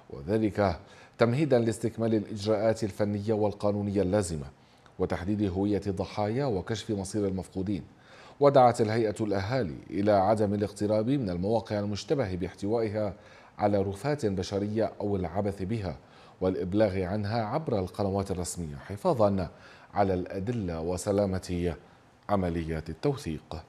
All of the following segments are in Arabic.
وذلك تمهيدا لاستكمال الإجراءات الفنية والقانونية اللازمة وتحديد هوية الضحايا وكشف مصير المفقودين. ودعت الهيئة الأهالي إلى عدم الاقتراب من المواقع المشتبه باحتوائها على رفات بشرية أو العبث بها، والإبلاغ عنها عبر القنوات الرسمية حفاظا على الأدلة وسلامة عمليات التوثيق.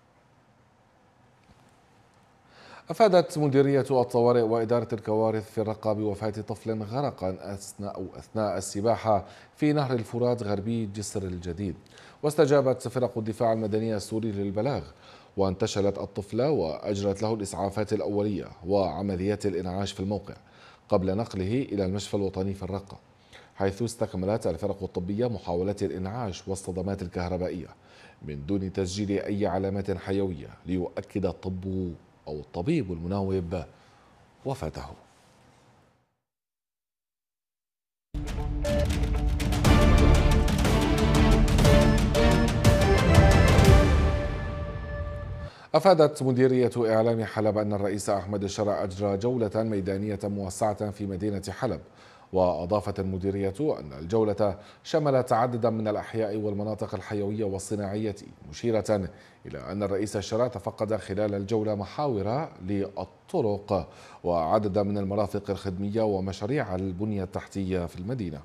أفادت مديرية الطوارئ وإدارة الكوارث في الرقة بوفاة طفل غرق أثناء السباحة في نهر الفرات غربي جسر الجديد. واستجابت فرق الدفاع المدني السوري للبلاغ، وانتشلت الطفل وأجرت له الإسعافات الأولية وعمليات الإنعاش في الموقع قبل نقله إلى المشفى الوطني في الرقة، حيث استكملت الفرق الطبية محاولات الإنعاش والصدمات الكهربائية من دون تسجيل أي علامات حيوية، ليؤكد الطبيب المناوب وفاته. أفادت مديرية إعلام حلب أن الرئيس أحمد الشرع أجرى جولة ميدانية موسعة في مدينة حلب. وأضافت المديرية أن الجولة شملت عددا من الأحياء والمناطق الحيوية والصناعية، مشيرة إلى أن الرئيس الشرع تفقد خلال الجولة محاور للطرق وعددا من المرافق الخدمية ومشاريع البنية التحتية في المدينة.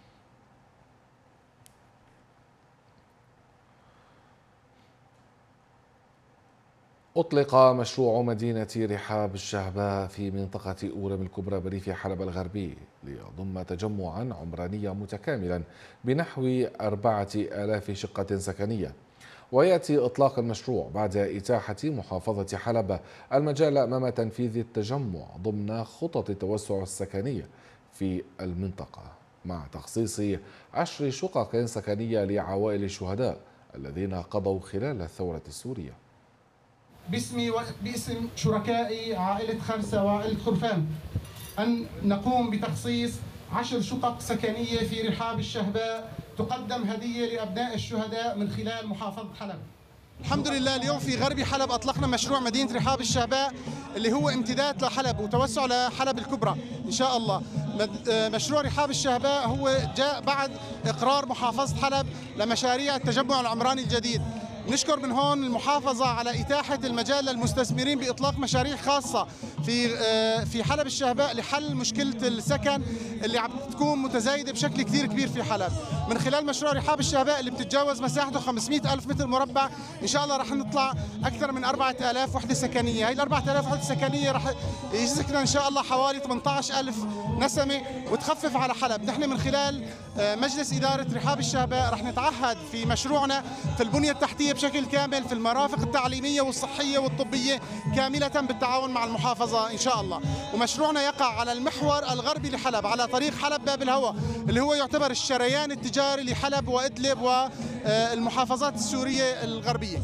أطلق مشروع مدينة رحاب الشهباء في منطقة أورم الكبرى بريف حلب الغربي ليضم تجمعا عمرانيا متكاملا بنحو 4000 شقة سكنية. ويأتي إطلاق المشروع بعد إتاحة محافظة حلب المجال أمام تنفيذ التجمع ضمن خطط التوسع السكنية في المنطقة، مع تخصيص 10 شقق سكنية لعوائل الشهداء الذين قضوا خلال الثورة السورية. باسمي وباسم شركائي عائلة خرسة وعائلة خرفان أن نقوم بتخصيص 10 شقق سكنية في رحاب الشهباء تقدم هدية لأبناء الشهداء من خلال محافظة حلب. الحمد لله اليوم في غربي حلب أطلقنا مشروع مدينة رحاب الشهباء اللي هو امتداد لحلب وتوسع لحلب الكبرى إن شاء الله. مشروع رحاب الشهباء هو جاء بعد إقرار محافظة حلب لمشاريع التجمع العمراني الجديد. نشكر من هون المحافظة على إتاحة المجال للمستثمرين بإطلاق مشاريع خاصة في حلب الشهباء لحل مشكلة السكن اللي عم تكون متزايدة بشكل كثير كبير في حلب. من خلال مشروع رحاب الشهباء اللي بتتجاوز مساحته 500 ألف متر مربع إن شاء الله رح نطلع أكثر من 4000 وحدة سكنية. هاي ال 4000 وحدة سكنية رح يسكن إن شاء الله حوالي 18000 نسمة وتخفف على حلب. نحن من خلال مجلس إدارة رحاب الشهباء رح نتعهد في مشروعنا في البنية التحتية بشكل كامل، في المرافق التعليمية والصحية والطبية كاملة بالتعاون مع المحافظة إن شاء الله. ومشروعنا يقع على المحور الغربي لحلب على طريق حلب باب الهوى اللي هو يعتبر الشريان التجاري لحلب وإدلب والمحافظات السورية الغربية.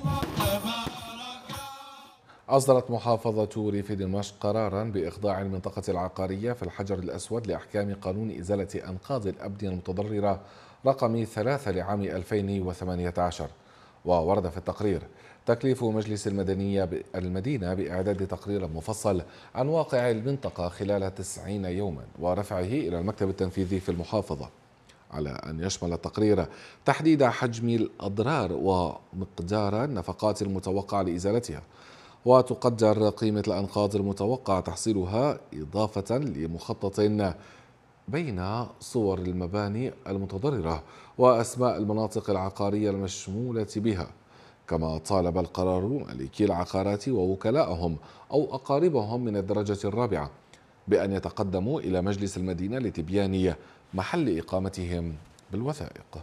أصدرت محافظة ريف دمشق قرارا بإخضاع المنطقة العقارية في الحجر الأسود لأحكام قانون إزالة أنقاض الأبنية المتضررة رقم 3 لعام 2018. وورد في التقرير تكليف مجلس المدينة بإعداد تقرير مفصل عن واقع المنطقة خلال 90 يوما ورفعه إلى المكتب التنفيذي في المحافظة، على أن يشمل التقرير تحديد حجم الأضرار ومقدار النفقات المتوقع لإزالتها، وتقدر قيمة الأنقاض المتوقع تحصيلها إضافة لمخطط بين صور المباني المتضررة وأسماء المناطق العقارية المشمولة بها. كما طالب القرار مالكي العقارات ووكلاءهم أو أقاربهم من الدرجة الرابعة بأن يتقدموا إلى مجلس المدينة لتبيان محل إقامتهم بالوثائق.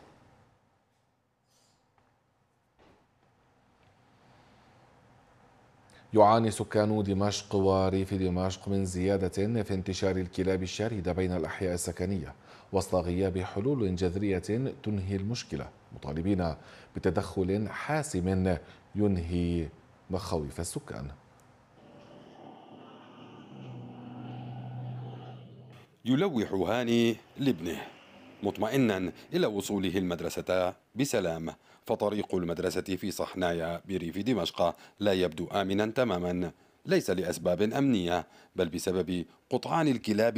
يعاني سكان دمشق وريف دمشق من زيادة في انتشار الكلاب الشاردة بين الأحياء السكنية وسط غياب حلول جذرية تنهي المشكلة، مطالبين بتدخل حاسم ينهي مخاوف السكان. يلوح هاني لابنه مطمئنا إلى وصوله المدرسة بسلام، فطريق المدرسة في صحنايا بريف دمشق لا يبدو آمنا تماما، ليس لأسباب أمنية بل بسبب قطعان الكلاب